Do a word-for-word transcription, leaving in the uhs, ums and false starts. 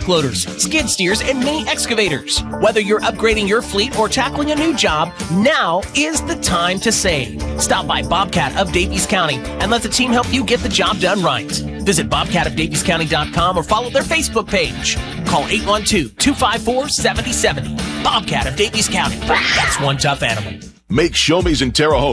track loaders, skid steers, and mini excavators. Whether you're upgrading your fleet or tackling a new job, now is the time to save. Stop by Bobcat of Daviess County and let the team help you get the job done right. Visit bobcat of daviess county dot com or follow their Facebook page. Call eight one two, two five four, seven oh seven oh. Bobcat of Daviess County. That's one tough animal. Make Show Me's in Terre Haute